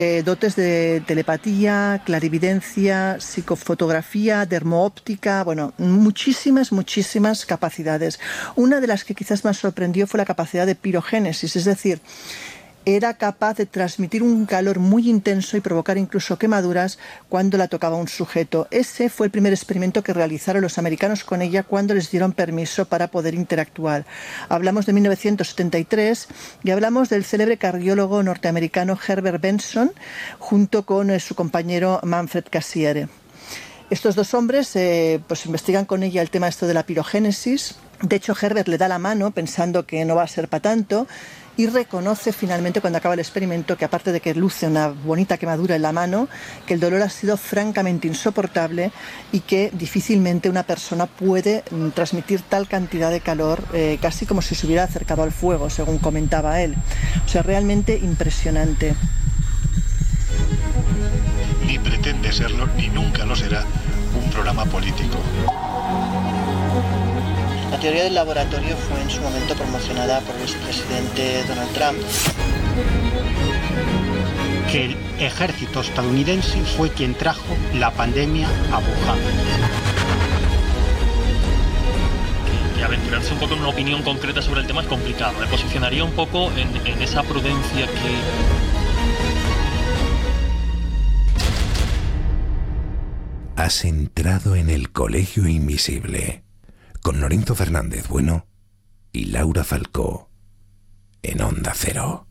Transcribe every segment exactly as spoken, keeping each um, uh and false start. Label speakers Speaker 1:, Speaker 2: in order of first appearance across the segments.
Speaker 1: Eh, dotes de telepatía, clarividencia, psicofotografía, dermoóptica, bueno, muchísimas, muchísimas capacidades. Una de las que quizás más sorprendió fue la capacidad de pirogénesis, es decir, era capaz de transmitir un calor muy intenso y provocar incluso quemaduras cuando la tocaba un sujeto. Ese fue el primer experimento que realizaron los americanos con ella cuando les dieron permiso para poder interactuar. Hablamos de mil novecientos setenta y tres y hablamos del célebre cardiólogo norteamericano Herbert Benson junto con eh, su compañero Manfred Cassiere. Estos dos hombres eh, pues investigan con ella el tema esto de la pirogénesis. De hecho, Herbert le da la mano pensando que no va a ser para tanto y reconoce finalmente cuando acaba el experimento que, aparte de que luce una bonita quemadura en la mano, que el dolor ha sido francamente insoportable y que difícilmente una persona puede mm, transmitir tal cantidad de calor, eh, casi como si se hubiera acercado al fuego, según comentaba él. O sea, realmente impresionante.
Speaker 2: Ni pretende serlo, ni nunca lo será, un programa político.
Speaker 1: La teoría del laboratorio fue en su momento promocionada por el expresidente Donald Trump.
Speaker 3: Que el ejército estadounidense fue quien trajo la pandemia a Wuhan.
Speaker 4: Y aventurarse un poco en una opinión concreta sobre el tema es complicado. Me posicionaría un poco en, en esa prudencia que...
Speaker 5: Has entrado en el Colegio Invisible con Lorenzo Fernández Bueno y Laura Falcó en Onda Cero.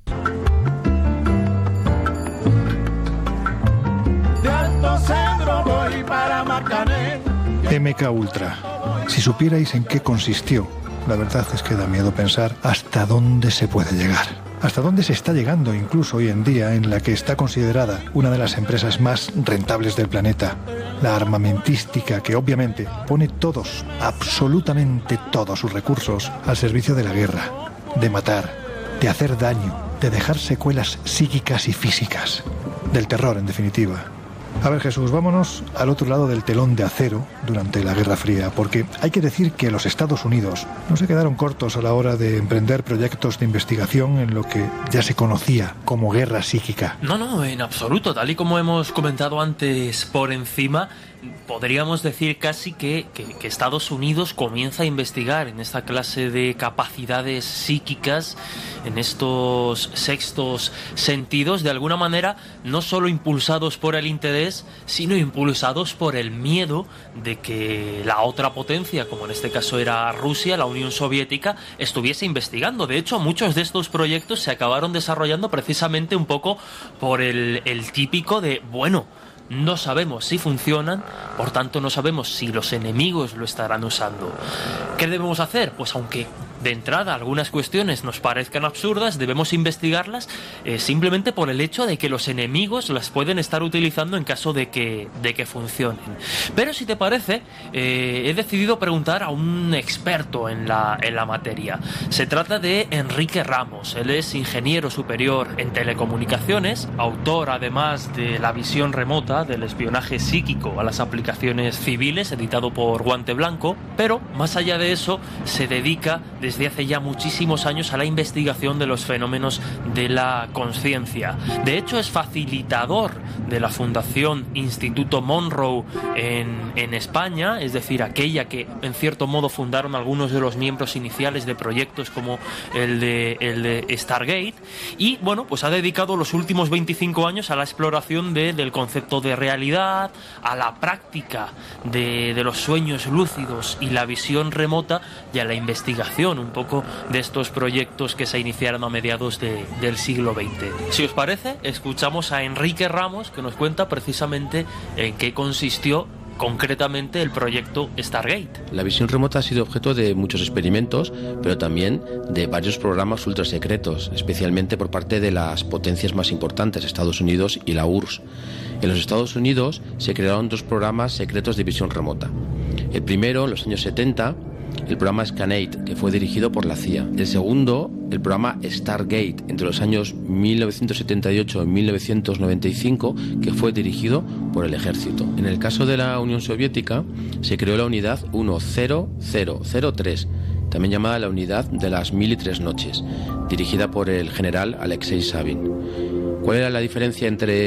Speaker 6: M K Ultra. Si supierais en qué consistió, la verdad es que da miedo pensar hasta dónde se puede llegar. Hasta dónde se está llegando incluso hoy en día, en la que está considerada una de las empresas más rentables del planeta. La armamentística, que obviamente pone todos, absolutamente todos sus recursos al servicio de la guerra, de matar, de hacer daño, de dejar secuelas psíquicas y físicas, del terror en definitiva. A ver, Jesús, vámonos al otro lado del telón de acero durante la Guerra Fría, porque hay que decir que los Estados Unidos no se quedaron cortos a la hora de emprender proyectos de investigación en lo que ya se conocía como guerra psíquica.
Speaker 4: No, no, en absoluto. Tal y como hemos comentado antes por encima, podríamos decir casi que, que, que Estados Unidos comienza a investigar en esta clase de capacidades psíquicas, en estos sextos sentidos, de alguna manera no solo impulsados por el interés, sino impulsados por el miedo de que la otra potencia, como en este caso era Rusia, la Unión Soviética, estuviese investigando. De hecho, muchos de estos proyectos se acabaron desarrollando precisamente un poco por el, el típico de, bueno, no sabemos si funcionan, por tanto no sabemos si los enemigos lo estarán usando. ¿Qué debemos hacer? Pues aunque de entrada algunas cuestiones nos parezcan absurdas, debemos investigarlas eh, simplemente por el hecho de que los enemigos las pueden estar utilizando en caso de que, de que funcionen. Pero si te parece, eh, he decidido preguntar a un experto en la, en la materia. Se trata de Enrique Ramos. Él es ingeniero superior en telecomunicaciones, autor además de La visión remota, del espionaje psíquico a las aplicaciones civiles, editado por Guante Blanco, pero más allá de eso se dedica desde hace ya muchísimos años a la investigación de los fenómenos de la conciencia. De hecho, es facilitador de la Fundación Instituto Monroe en, en España, es decir, aquella que en cierto modo fundaron algunos de los miembros iniciales de proyectos como el de, el de Stargate, y bueno, pues ha dedicado los últimos veinticinco años a la exploración de, del concepto de realidad, a la práctica de, de los sueños lúcidos y la visión remota, y a la investigación un poco de estos proyectos que se iniciaron a mediados de, del siglo veinte. Si os parece, escuchamos a Enrique Ramos, que nos cuenta precisamente en qué consistió concretamente el proyecto Stargate.
Speaker 7: La visión remota ha sido objeto de muchos experimentos, pero también de varios programas ultrasecretos, especialmente por parte de las potencias más importantes, Estados Unidos y la U R S S. En los Estados Unidos se crearon dos programas secretos de visión remota. El primero, en los años setenta, el programa Scanate, que fue dirigido por la C I A. El segundo, el programa Stargate, entre los años mil novecientos setenta y ocho y mil novecientos noventa y cinco, que fue dirigido por el ejército. En el caso de la Unión Soviética, se creó la unidad uno cero cero cero tres, también llamada la unidad de las mil y tres noches, dirigida por el general Alexei Sabin. ¿Cuál era la diferencia entre